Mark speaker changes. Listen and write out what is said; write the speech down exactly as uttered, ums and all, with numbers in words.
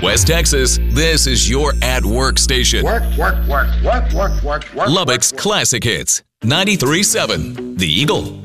Speaker 1: West Texas, this is your at-work station.
Speaker 2: Work, work, work, work, work, work, work.
Speaker 1: Lubbock's
Speaker 2: work, work.
Speaker 1: Classic Hits, ninety-three point seven, The Eagle.